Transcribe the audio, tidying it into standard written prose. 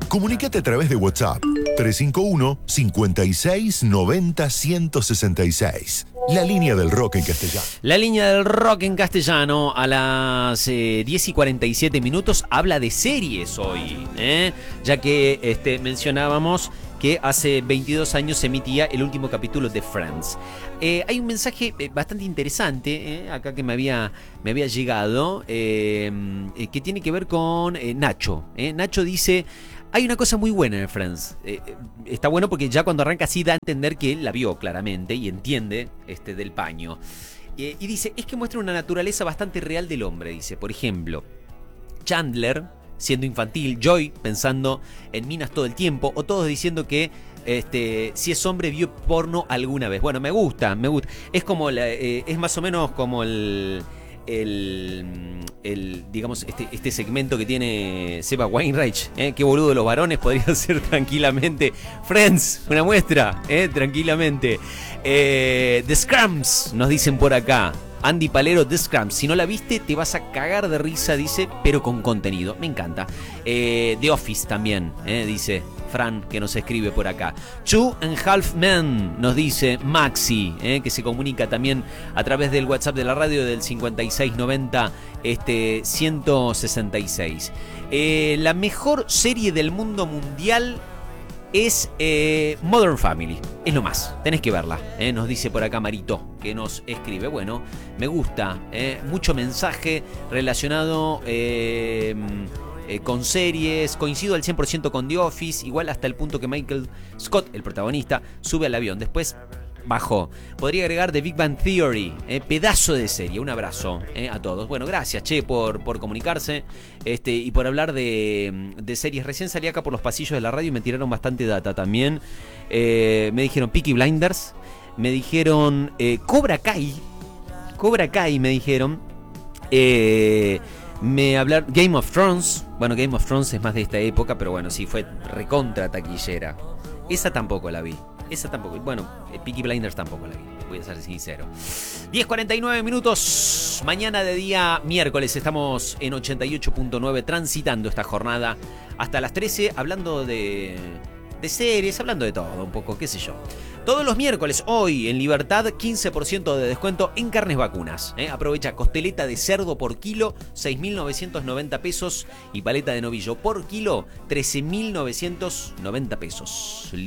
Comunícate a través de WhatsApp 351-5690-166. La línea del rock en castellano. La línea del rock en castellano a las 10:47 habla de series hoy, ya que mencionábamos que hace 22 años se emitía el último capítulo de Friends. Hay un mensaje bastante interesante acá que me había llegado, que tiene que ver con Nacho. Nacho dice: hay una cosa muy buena en Friends. Está bueno porque ya cuando arranca así da a entender que él la vio claramente y entiende del paño. Y dice, es que muestra una naturaleza bastante real del hombre, dice. Por ejemplo, Chandler siendo infantil, Joy pensando en minas todo el tiempo, o todos diciendo que si es hombre vio porno alguna vez. Bueno, me gusta. Es como es más o menos como digamos, este segmento que tiene Seba Weinreich, qué boludo los varones, podría ser tranquilamente Friends, una muestra, tranquilamente. The Scrums, nos dicen por acá. Andy Palero, The Scrums. Si no la viste, te vas a cagar de risa, dice, pero con contenido. Me encanta. The Office también, dice Fran, que nos escribe por acá. Two and Half Men, nos dice Maxi, que se comunica también a través del WhatsApp de la radio del 5690 166. La mejor serie del mundo mundial es Modern Family. Es lo más, tenés que verla, nos dice por acá Marito, que nos escribe. Bueno, me gusta, mucho mensaje relacionado con series. Coincido al 100% con The Office, igual hasta el punto que Michael Scott, el protagonista, sube al avión, después bajó. Podría agregar The Big Bang Theory, pedazo de serie. Un abrazo a todos. Bueno, gracias, che, por comunicarse y por hablar de series. Recién salí acá por los pasillos de la radio y me tiraron bastante data también. Me dijeron Peaky Blinders, me dijeron Cobra Kai, me dijeron. Me hablaron Game of Thrones. Bueno, Game of Thrones es más de esta época, pero bueno, sí, fue recontra taquillera. Esa tampoco la vi. Bueno, Peaky Blinders tampoco la vi, voy a ser sincero. 10:49. Mañana de día miércoles estamos en 88.9 transitando esta jornada hasta las 13, hablando de series, hablando de todo un poco, qué sé yo. Todos los miércoles, hoy en Libertad, 15% de descuento en carnes vacunas. Aprovecha costeleta de cerdo por kilo, 6.990 pesos. Y paleta de novillo por kilo, 13.990 pesos.